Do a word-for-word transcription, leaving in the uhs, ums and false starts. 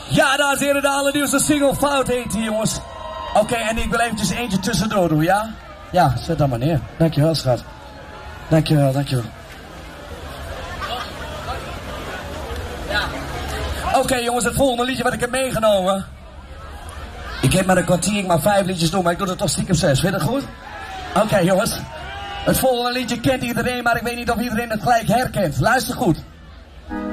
Ja, dames en heren, de allernieuwste single Fout heet die, jongens. Oké, okay, en ik wil eventjes eentje tussendoor doen, ja? Ja, zet dat maar neer. Dankjewel, schat. Dankjewel, dankjewel. Ja. Oké, okay, jongens, het volgende liedje wat ik heb meegenomen. Ik heb maar een kwartier, ik mag vijf liedjes doen, maar ik doe er toch stiekem zes. Vind je dat goed? Oké, okay, jongens. Het volgende liedje kent iedereen, maar ik weet niet of iedereen het gelijk herkent. Luister goed.